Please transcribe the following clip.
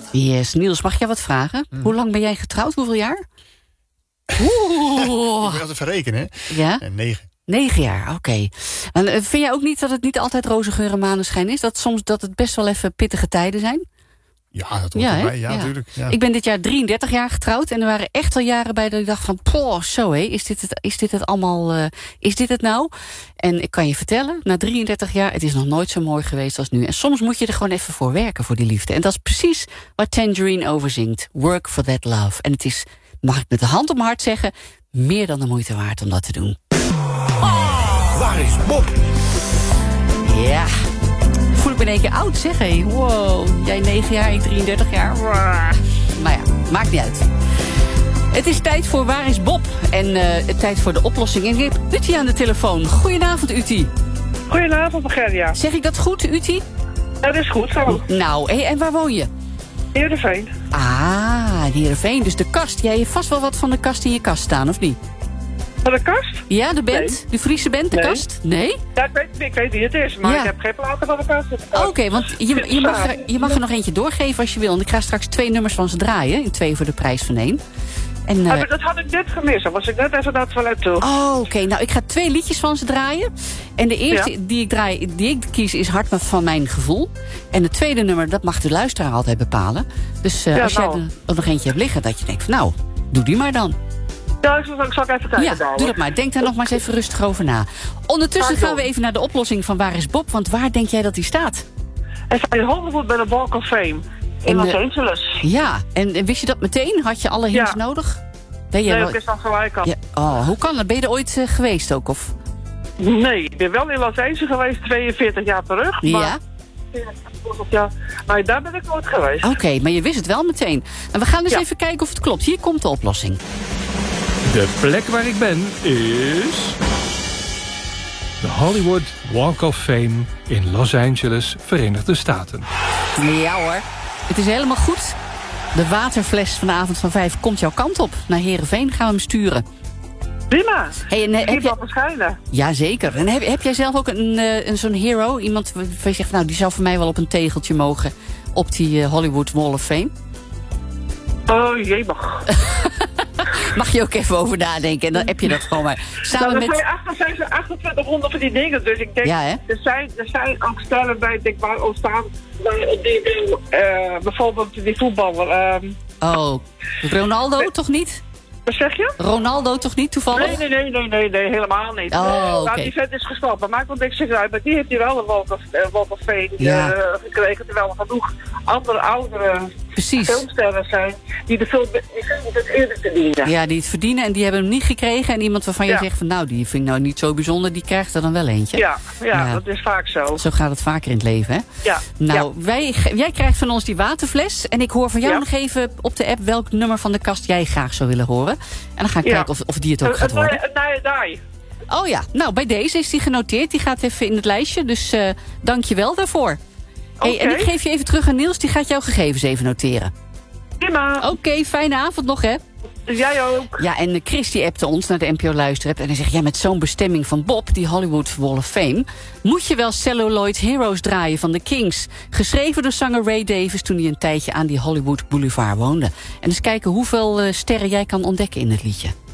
Yes, Niels, mag ik jou wat vragen? Hoe lang ben jij getrouwd? Hoeveel jaar? Oeh. Ik moet altijd verrekenen, hè? Ja? 9. 9 jaar, oké. En vind jij ook niet dat het niet altijd roze geur en maneschijn is? Dat soms dat het best wel even pittige tijden zijn? Ja, dat hoort erbij. Ja, natuurlijk. Ja. Ik ben dit jaar 33 jaar getrouwd. En er waren echt al jaren bij dat ik dacht van... Poh, zo hé, is dit het allemaal... is dit het nou? En ik kan je vertellen, na 33 jaar... het is nog nooit zo mooi geweest als nu. En soms moet je er gewoon even voor werken, voor die liefde. En dat is precies wat Tangerine overzingt. Work for that love. En het is, mag ik met de hand op mijn hart zeggen... meer dan de moeite waard om dat te doen. Waar is Bob? Ja... voel ik me in één keer oud, zeg hé. Wow, jij 9 jaar, ik 33 jaar. Maar ja, maakt niet uit. Het is tijd voor Waar is Bob? En tijd voor de oplossing. En ik heb Uti aan de telefoon. Goedenavond, Uti. Goedenavond, Gerdia. Zeg ik dat goed, Uti? Dat is goed zo. Nou, en waar woon je? Heerenveen. Ah, Heerenveen. Dus de kast. Jij hebt vast wel wat van de kast in je kast staan, of niet? Van de kast? Ja, de band? Nee. De Friese band, de Nee. kast? Nee? Ja, ik weet wie het is, maar Ja. ik heb geen platen van de kast. Oké, want je mag er nog eentje doorgeven als je wil. En ik ga straks 2 nummers van ze draaien. In 2 voor de prijs van 1. En, Maar dat had ik net gemist. Dan was ik net even naar het toilet toe. Oké, nou ik ga 2 liedjes van ze draaien. En de eerste die ik kies is Hart van mijn gevoel. En het tweede nummer, dat mag de luisteraar altijd bepalen. Dus als jij er nog eentje hebt liggen dat je denkt van nou, doe die maar dan. Ja, ik zal even kijken. Ja, doe dat maar. Denk daar nog maar eens even rustig over na. Ondertussen gaan we even naar de oplossing van Waar is Bob? Want waar denk jij dat hij staat? Hij staat in Hollywood bij de Walk of Fame. In Los Angeles. Ja, en wist je dat meteen? Had je alle hints nodig? Nee, ik wist al gelijk al. Ja. Oh, hoe kan dat? Ben je er ooit geweest ook? Of? Nee, ik ben wel in Los Angeles geweest, 42 jaar terug. Ja? Maar daar ben ik nooit geweest. Oké, maar je wist het wel meteen. En we gaan dus even kijken of het klopt. Hier komt de oplossing. De plek waar ik ben is... de Hollywood Walk of Fame in Los Angeles, Verenigde Staten. Ja hoor, het is helemaal goed. De waterfles vanavond van 5 komt jouw kant op. Naar Heerenveen gaan we hem sturen. Prima. Hey, en, heb je verschijnen? Jazeker. En heb jij zelf ook een zo'n hero? Iemand waar je zegt, nou die zou voor mij wel op een tegeltje mogen... op die Hollywood Wall of Fame? Oh jee, mag. Mag je ook even over nadenken en dan heb je dat gewoon maar. Samen er met... zijn 2800 van die dingen, dus ik denk, ja, hè? er zijn ook stellen bij, denk waar ook staan, bijvoorbeeld die voetballer. Ronaldo toch niet? Wat zeg je? Ronaldo toch niet toevallig? Nee, helemaal niet. Die vent is gestopt, maar maakt wel niks uit. Maar die heeft hier wel een Walk of Fame gekregen, terwijl er genoeg andere oudere filmsterren zijn die de film het eerder verdienen. Ja, die het verdienen en die hebben hem niet gekregen. En iemand waarvan je zegt van nou, die vind ik nou niet zo bijzonder, die krijgt er dan wel eentje. Ja, dat is vaak zo. Zo gaat het vaker in het leven, hè? Ja. Nou, jij krijgt van ons die waterfles. En ik hoor van jou nog even op de app welk nummer van de kast jij graag zou willen horen. En dan ga ik kijken of die het ook gaat worden. Oh ja, nou bij deze is die genoteerd. Die gaat even in het lijstje, dus dank je wel daarvoor. Hey, en ik geef je even terug aan Niels, die gaat jouw gegevens even noteren. Prima. Oké, fijne avond nog, hè? Jij ook. Ja, en Chris die appte ons naar de NPO Luisterapp. En hij zegt, ja, met zo'n bestemming van Bob, die Hollywood Wall of Fame... moet je wel Celluloid Heroes draaien van de Kings. Geschreven door zanger Ray Davies toen hij een tijdje aan die Hollywood Boulevard woonde. En eens kijken hoeveel sterren jij kan ontdekken in het liedje.